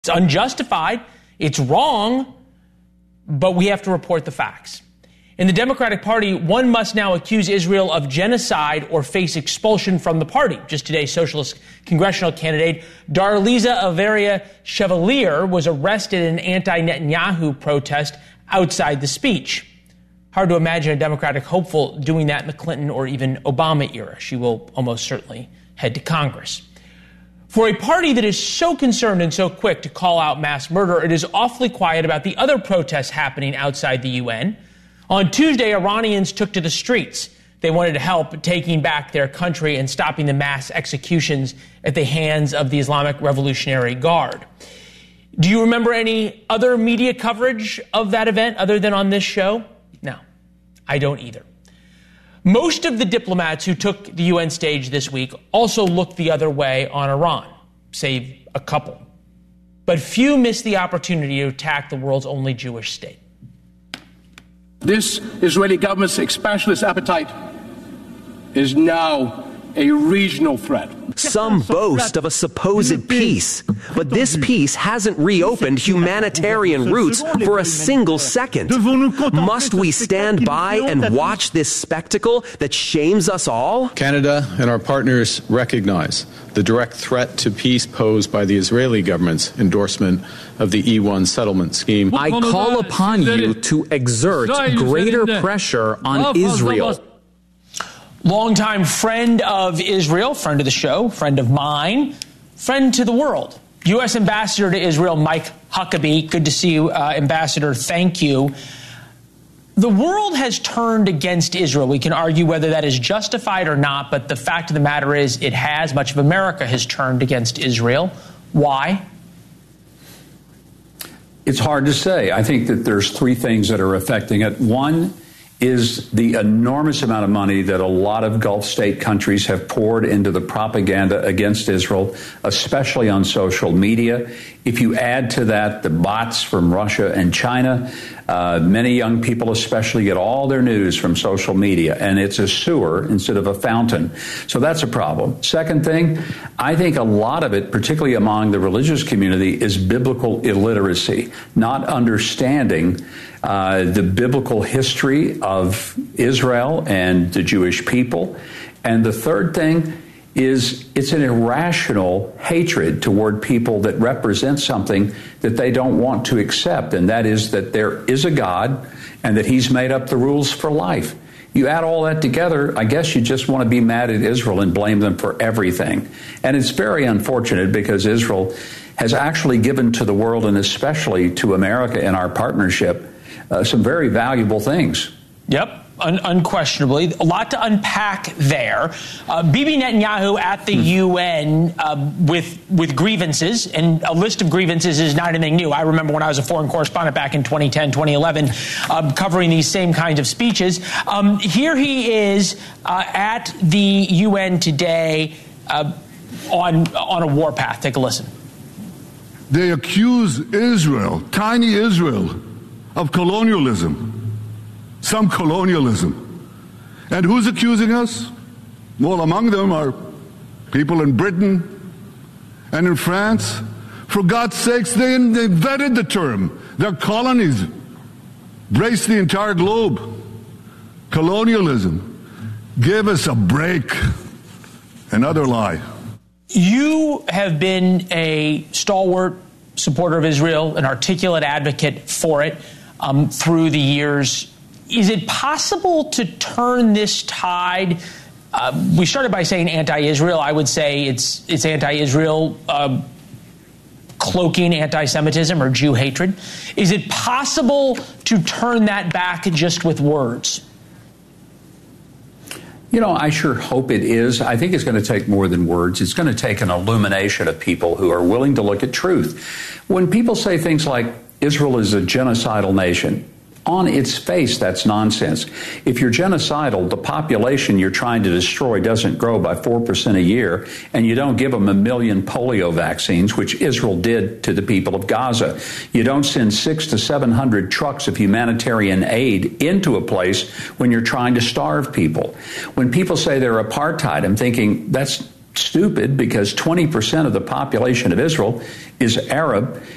It's unjustified, it's wrong, but we have to report the facts. In the Democratic Party, one must now accuse Israel of genocide or face expulsion from the party. Just today, socialist congressional candidate Darliza Averia Chevalier was arrested in an anti-Netanyahu protest outside the speech. Hard to imagine a Democratic hopeful doing that in the Clinton or even Obama era. She will almost certainly head to Congress. For a party that is so concerned and so quick to call out mass murder, it is awfully quiet about the other protests happening outside the UN. On Tuesday, Iranians took to the streets. They wanted to help taking back their country and stopping the mass executions at the hands of the Islamic Revolutionary Guard. Do you remember any other media coverage of that event other than on this show? No, I don't either. Most of the diplomats who took the UN stage this week also looked the other way on Iran, save a couple. But few missed the opportunity to attack the world's only Jewish state. This Israeli government's expansionist appetite is now a regional threat. Some boast of a supposed peace, but this peace hasn't reopened humanitarian routes for a single second. Must we stand by and watch this spectacle that shames us all? Canada and our partners recognize the direct threat to peace posed by the Israeli government's endorsement of the E1 settlement scheme. I call upon you to exert greater pressure on Israel. Longtime friend of Israel, friend of the show, friend of mine, friend to the world. U.S. Ambassador to Israel, Mike Huckabee. Good to see you, Ambassador. Thank you. The world has turned against Israel. We can argue whether that is justified or not, but the fact of the matter is it has. Much of America has turned against Israel. Why? It's hard to say. I think that there's three things that are affecting it. One is the enormous amount of money that a lot of Gulf state countries have poured into the propaganda against Israel, especially on social media. If you add to that the bots from Russia and China, many young people especially get all their news from social media, and it's a sewer instead of a fountain. So that's a problem. Second thing, I think a lot of it, particularly among the religious community, is biblical illiteracy, not understanding the biblical history of Israel and the Jewish people. And the third thing is it's an irrational hatred toward people that represent something that they don't want to accept, and that is that there is a God and that he's made up the rules for life. You add all that together, I guess you just want to be mad at Israel and blame them for everything. And it's very unfortunate because Israel has actually given to the world, and especially to America in our partnership, some very valuable things. Yep. Unquestionably. A lot to unpack there. Bibi Netanyahu at the UN with grievances, and a list of grievances is not anything new. I remember when I was a foreign correspondent back in 2010, 2011, covering these same kinds of speeches. Here he is at the UN today on a warpath. Take a listen. They accuse Israel, tiny Israel, of colonialism. Some colonialism. And who's accusing us? Well, among them are people in Britain and in France. For God's sakes, they invented the term. Their colonies embrace the entire globe. Colonialism. Give us a break. Another lie. You have been a stalwart supporter of Israel, an articulate advocate for it through the years. Is it possible to turn this tide? We started by saying anti-Israel. I would say it's anti-Israel cloaking anti-Semitism or Jew hatred. Is it possible to turn that back just with words? You know, I sure hope it is. I think it's going to take more than words. It's going to take an illumination of people who are willing to look at truth. When people say things like Israel is a genocidal nation, on its face, that's nonsense. If you're genocidal, the population you're trying to destroy doesn't grow by 4% a year, and you don't give them 1 million polio vaccines, which Israel did to the people of Gaza. You don't send 600 to 700 trucks of humanitarian aid into a place when you're trying to starve people. When people say they're apartheid, I'm thinking that's stupid because 20% of the population of Israel is Arab.